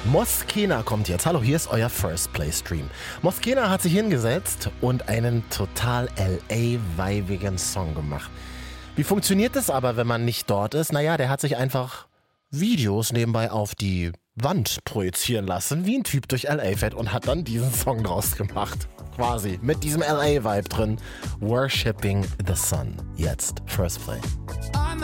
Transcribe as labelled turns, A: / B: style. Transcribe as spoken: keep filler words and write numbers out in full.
A: Moskena kommt jetzt. Hallo, hier ist euer First Play Stream. Moskena hat sich hingesetzt und einen total L A-weibigen Song gemacht. Wie funktioniert das aber, wenn man nicht dort ist? Naja, der hat sich einfach Videos nebenbei auf die Wand projizieren lassen, wie ein Typ durch L A fährt und hat dann diesen Song draus gemacht. Quasi mit diesem L A-Vibe drin. Worshipping the Sun. Jetzt First Play.